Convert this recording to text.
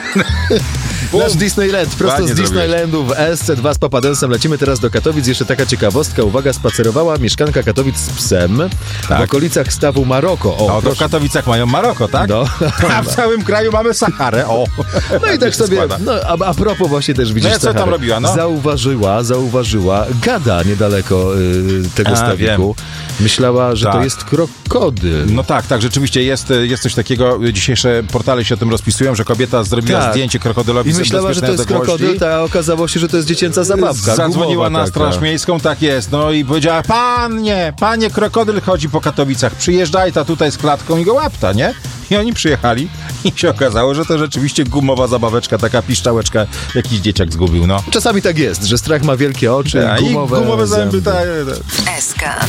Nasz Disneyland, prosto Ładnie z Disneylandu w SC2 z Papadensem. Lecimy teraz do Katowic. Jeszcze taka ciekawostka, uwaga, spacerowała mieszkanka Katowic z psem w okolicach stawu Maroko. O, to w Katowicach mają Maroko, tak? No. A w całym kraju mamy Saharę, o. No i tak sobie, a propos właśnie też widzisz, co tam robiła, no? Zauważyła gada niedaleko tego stawiku. Myślała, że to jest krokodyl. No tak, rzeczywiście jest coś takiego. Dzisiejsze portale się o tym rozpisują, że kobieta zrobiła zdjęcie krokodylowi. I myślała, że to jest krokodyl, a okazało się, że to jest dziecięca zabawka. Zadzwoniła na Straż Miejską, tak jest. No i powiedziała, panie, krokodyl chodzi po Katowicach. Przyjeżdżaj ta tutaj z klatką i go łapta, nie? I oni przyjechali i się okazało, że to rzeczywiście gumowa zabaweczka, taka piszczałeczka jakiś dzieciak zgubił, no. Czasami tak jest, że strach ma wielkie oczy i gumowe zęby. SK.